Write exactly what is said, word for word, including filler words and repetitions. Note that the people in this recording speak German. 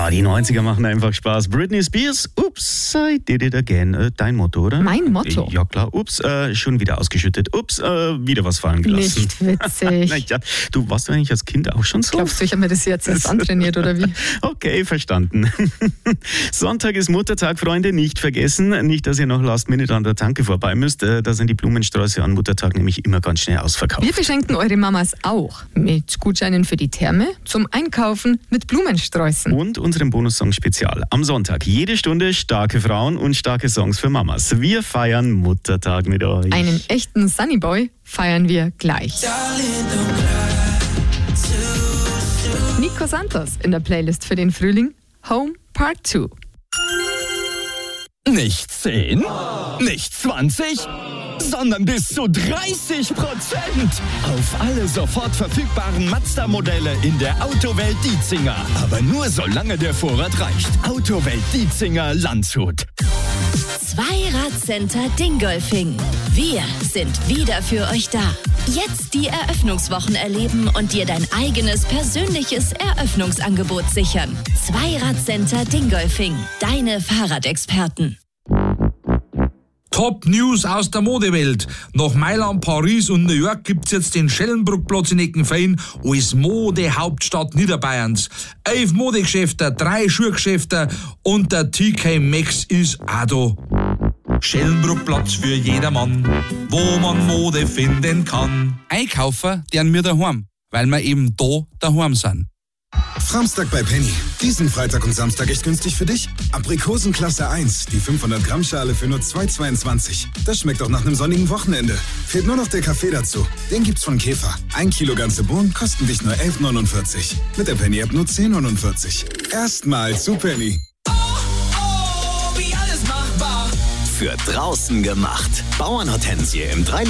Ja, die neunziger machen einfach Spaß. Britney Spears, ups, I did it again. Äh, dein Motto, oder? Mein Motto? Ja, klar. Ups, äh, schon wieder ausgeschüttet. Ups, äh, wieder was fallen gelassen. Nicht witzig. Na ja, du, warst du eigentlich als Kind auch schon so? Glaubst du, ich habe mir das jetzt erst antrainiert, oder wie? Okay, verstanden. Sonntag ist Muttertag, Freunde, nicht vergessen. Nicht, dass ihr noch last minute an der Tanke vorbei müsst. Äh, da sind die Blumensträuße an Muttertag nämlich immer ganz schnell ausverkauft. Wir beschenken eure Mamas auch mit Gutscheinen für die Therme, zum Einkaufen mit Blumensträußen. Und unserem Bonussong Spezial. Am Sonntag jede Stunde starke Frauen und starke Songs für Mamas. Wir feiern Muttertag mit euch. Einen echten Sunnyboy feiern wir gleich. Nico Santos in der Playlist für den Frühling. Home Part zwei. Nicht zehn, nicht zwanzig, sondern bis zu dreißig Prozent auf alle sofort verfügbaren Mazda-Modelle in der Autowelt Dietzinger. Aber nur solange der Vorrat reicht. Autowelt Dietzinger Landshut. Zweirad-Center Dingolfing. Wir sind wieder für euch da. Jetzt die Eröffnungswochen erleben und dir dein eigenes persönliches Eröffnungsangebot sichern. Zweirad-Center Dingolfing. Deine Fahrradexperten. Top News aus der Modewelt. Nach Mailand, Paris und New York gibt's jetzt den Schellenbruckplatz in Eckenfein als Modehauptstadt Niederbayerns. Elf Modegeschäfte, drei Schuhgeschäfte und der T K Maxx ist auch da. Schellenbruckplatz für jedermann, wo man Mode finden kann. Einkaufen deren wir daheim, weil wir eben da daheim sind. Framstag bei Penny. Diesen Freitag und Samstag echt günstig für dich? Aprikosen Klasse eins, die fünfhundert Gramm Schale für nur zwei Euro zweiundzwanzig. Das schmeckt auch nach einem sonnigen Wochenende. Fehlt nur noch der Kaffee dazu. Den gibt's von Käfer. Ein Kilo ganze Bohnen kosten dich nur elf Euro neunundvierzig. Mit der Penny-App nur zehn Euro neunundvierzig. Erstmal zu Penny. Oh, oh, wie alles machbar. Für draußen gemacht. Bauernhortensie im drei